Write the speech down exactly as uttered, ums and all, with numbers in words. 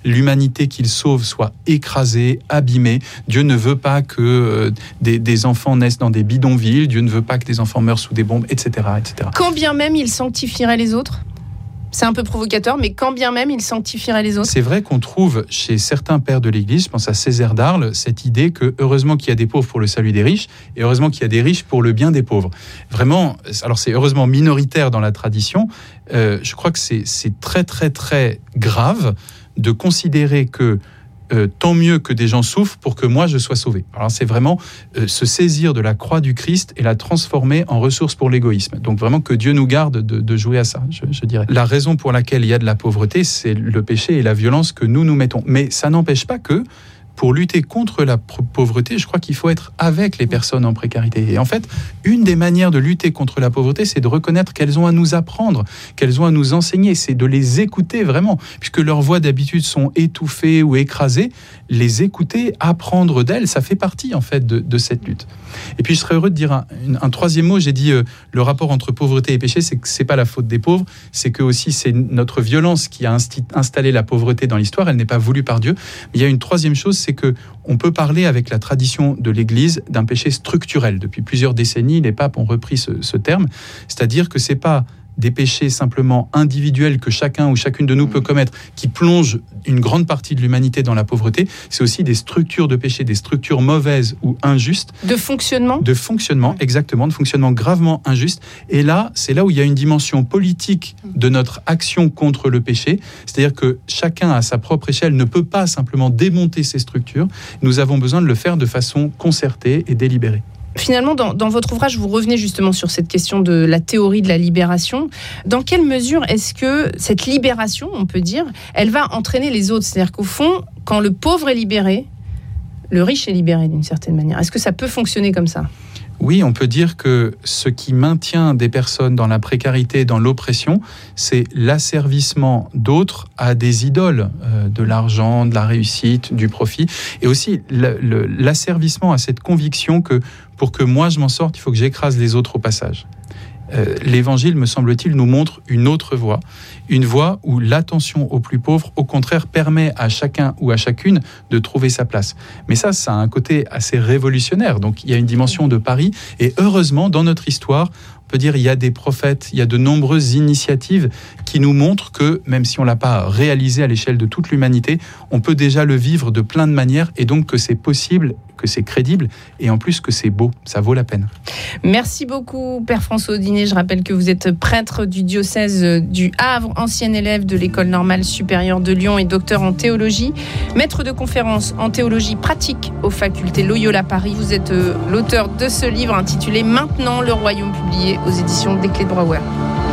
l'humanité qu'il sauve soit écrasée, abîmée. Dieu ne veut pas que euh, des, des enfants naissent dans des bidonvilles, Dieu ne veut pas que des enfants meurent sous des bombes, et cetera, et cetera. Quand bien même il sanctifierait les autres ? C'est un peu provocateur, mais quand bien même il sanctifierait les autres. C'est vrai qu'on trouve chez certains pères de l'Église, je pense à Césaire d'Arles, cette idée que heureusement qu'il y a des pauvres pour le salut des riches, et heureusement qu'il y a des riches pour le bien des pauvres. Vraiment, alors c'est heureusement minoritaire dans la tradition, euh, je crois que c'est, c'est très très très grave de considérer que Euh, tant mieux que des gens souffrent pour que moi je sois sauvé. Alors c'est vraiment euh, se saisir de la croix du Christ et la transformer en ressource pour l'égoïsme. Donc vraiment que Dieu nous garde de, de jouer à ça, je, je dirais. La raison pour laquelle il y a de la pauvreté, c'est le péché et la violence que nous nous mettons. Mais ça n'empêche pas que pour lutter contre la pauvreté, je crois qu'il faut être avec les personnes en précarité. Et en fait, une des manières de lutter contre la pauvreté, c'est de reconnaître qu'elles ont à nous apprendre, qu'elles ont à nous enseigner, c'est de les écouter vraiment. Puisque leurs voix d'habitude sont étouffées ou écrasées, les écouter, apprendre d'elles, ça fait partie en fait de, de cette lutte. Et puis je serais heureux de dire un, un troisième mot, j'ai dit euh, le rapport entre pauvreté et péché, c'est que c'est pas la faute des pauvres, c'est que aussi c'est notre violence qui a insti- installé la pauvreté dans l'histoire, elle n'est pas voulue par Dieu. Mais il y a une troisième chose, c'est que on peut parler avec la tradition de l'Église d'un péché structurel. Depuis plusieurs décennies, les papes ont repris ce, ce terme, c'est-à-dire que c'est pas des péchés simplement individuels que chacun ou chacune de nous peut commettre, qui plongent une grande partie de l'humanité dans la pauvreté, c'est aussi des structures de péché, des structures mauvaises ou injustes. De fonctionnement ? De fonctionnement, exactement, de fonctionnement gravement injuste. Et là, c'est là où il y a une dimension politique de notre action contre le péché, c'est-à-dire que chacun à sa propre échelle ne peut pas simplement démonter ces structures, nous avons besoin de le faire de façon concertée et délibérée. Finalement, dans, dans votre ouvrage, vous revenez justement sur cette question de la théorie de la libération. Dans quelle mesure est-ce que cette libération, on peut dire, elle va entraîner les autres ? C'est-à-dire qu'au fond, quand le pauvre est libéré, le riche est libéré d'une certaine manière. Est-ce que ça peut fonctionner comme ça ? Oui, on peut dire que ce qui maintient des personnes dans la précarité, dans l'oppression, c'est l'asservissement d'autres à des idoles, euh, de l'argent, de la réussite, du profit, et aussi le, le, l'asservissement à cette conviction que pour que moi je m'en sorte, il faut que j'écrase les autres au passage. Euh, l'évangile, me semble-t-il, nous montre une autre voie, une voie où l'attention aux plus pauvres, au contraire, permet à chacun ou à chacune de trouver sa place. Mais ça, ça a un côté assez révolutionnaire, donc il y a une dimension de pari, et heureusement, dans notre histoire, on peut dire il y a des prophètes, il y a de nombreuses initiatives qui nous montrent que, même si on ne l'a pas réalisé à l'échelle de toute l'humanité, on peut déjà le vivre de plein de manières, et donc que c'est possible, que c'est crédible, et en plus que c'est beau, ça vaut la peine. Merci beaucoup, Père François Audinet. Je rappelle que vous êtes prêtre du diocèse du Havre, ancien élève de l'École normale supérieure de Lyon et docteur en théologie, maître de conférences en théologie pratique aux facultés Loyola Paris. Vous êtes l'auteur de ce livre intitulé « Maintenant le royaume », publié aux éditions des Clés de Brouwer.